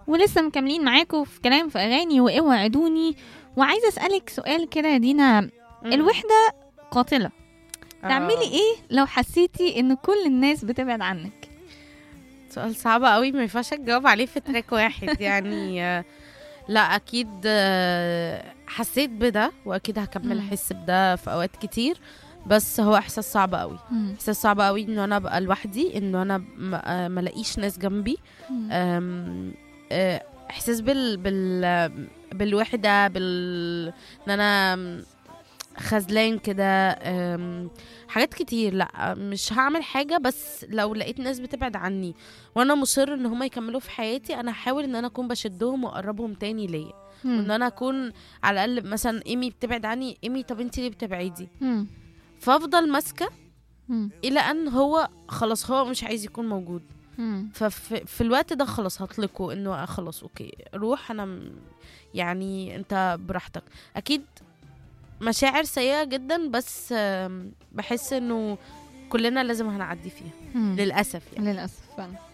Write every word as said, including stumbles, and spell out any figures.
ولسه مكملين معاكم في كلام في اغاني واوعدوني. وعايزه اسالك سؤال كده يا دينا، مم. الوحده قاتله، آه. تعملي ايه لو حسيتي ان كل الناس بتبعد عنك؟ سؤال صعب قوي، ما ينفعش تجاوب عليه في تراك واحد يعني. آه، لا اكيد آه، حسيت بده واكيد هكمل مم. احس بده في اوقات كتير. بس هو احساس صعب قوي، مم. احساس صعب قوي انه انا ابقى لوحدي، انه انا م- آه، ملاقيش ناس جنبي. مم. أم، آه، احساس بال بال بالوحده، بال ان انا خذلان كده. أم، حاجات كتير. لا مش هعمل حاجه، بس لو لقيت ناس بتبعد عني وانا مصر ان هم يكملوا في حياتي، انا هحاول ان انا اكون بشدهم واقربهم تاني ليا. وان مم. انا اكون على الاقل مثلا ايمي بتبعد عني، ايمي طب انتي ليه بتبعدي؟ مم. فافضل ماسكه مم. الى ان هو خلاص هو مش عايز يكون موجود. مم. ففي في الوقت ده خلاص هطلقه انه خلاص اوكي روح، انا م- يعني انت براحتك. اكيد مشاعر سيئة جدا، بس آم، بحس انه كلنا لازم هنعدي فيها مم. للأسف يعني. للاسف فعلا.